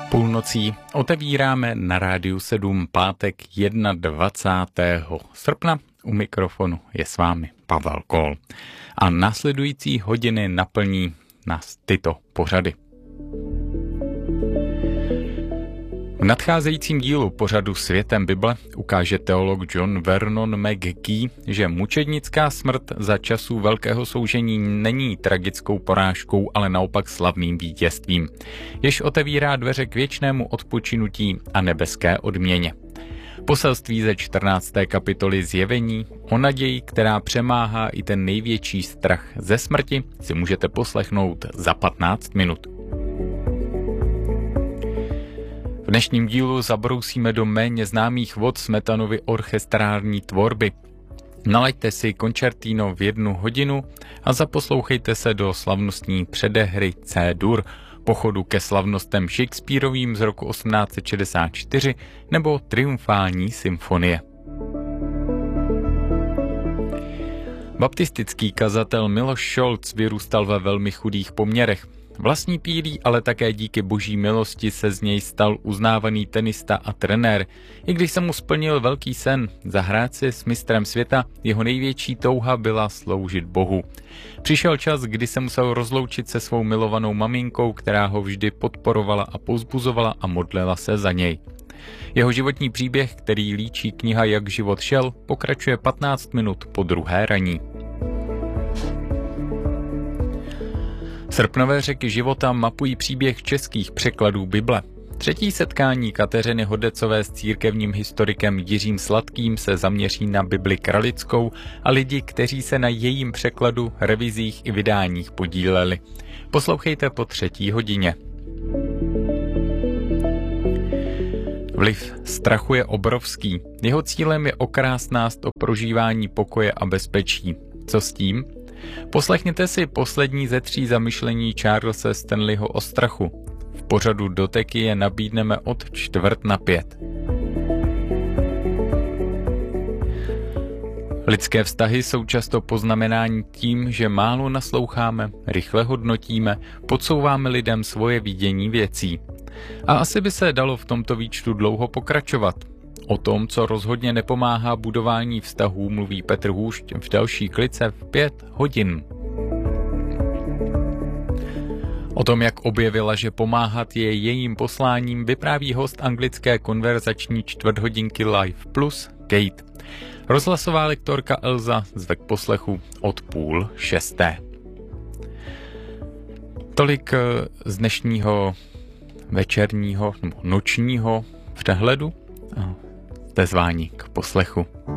Půlnocí otevíráme na Rádiu 7 pátek 21. srpna. U mikrofonu je s vámi Pavel Kol. A následující hodiny naplní nás tyto pořady. V nadcházejícím dílu pořadu Světem Bible ukáže teolog John Vernon McGee, že mučednická smrt za časů velkého soužení není tragickou porážkou, ale naopak slavným vítězstvím, jež otevírá dveře k věčnému odpočinutí a nebeské odměně. Poselství ze 14. kapitoly Zjevení o naději, která přemáhá i ten největší strach ze smrti, si můžete poslechnout za 15 minut. V dnešním dílu zabrousíme do méně známých vod Smetanovy orchestrální tvorby. Nalaďte si koncertino v 1 hodinu a zaposlouchejte se do slavnostní předehry C-dur, pochodu ke slavnostem Shakespearovým z roku 1864 nebo triumfální symfonie. Baptistický kazatel Miloš Šolc vyrůstal ve velmi chudých poměrech. Vlastní pílí, ale také díky boží milosti se z něj stal uznávaný tenista a trenér. I když se mu splnil velký sen zahrát si s mistrem světa, jeho největší touha byla sloužit Bohu. Přišel čas, kdy se musel rozloučit se svou milovanou maminkou, která ho vždy podporovala a povzbuzovala a modlila se za něj. Jeho životní příběh, který líčí kniha Jak život šel, pokračuje 15 minut po 2. raní. Srpnové řeky života mapují příběh českých překladů Bible. 3. setkání Kateřiny Hodecové s církevním historikem Jiřím Sladkým se zaměří na Bibli kralickou a lidi, kteří se na jejím překladu, revizích i vydáních podíleli. Poslouchejte po 3. hodině. Vliv strachu je obrovský. Jeho cílem je okrást nás o prožívání pokoje a bezpečí. Co s tím? Poslechněte si poslední ze 3 zamyšlení Charlese Stanleyho o strachu. V pořadu Doteky je nabídneme od 4:45. Lidské vztahy jsou často poznamenány tím, že málo nasloucháme, rychle hodnotíme, podsouváme lidem svoje vidění věcí. A asi by se dalo v tomto výčtu dlouho pokračovat. O tom, co rozhodně nepomáhá budování vztahů, mluví Petr Hůšť v další klice v 5 hodin. O tom, jak objevila, že pomáhat je jejím posláním, vypráví host anglické konverzační čtvrthodinky Live Plus Kate. Rozhlasová lektorka Elza zve k poslechu od 5:30. Tolik z dnešního večerního nebo nočního vhledu. Jste zváni k poslechu.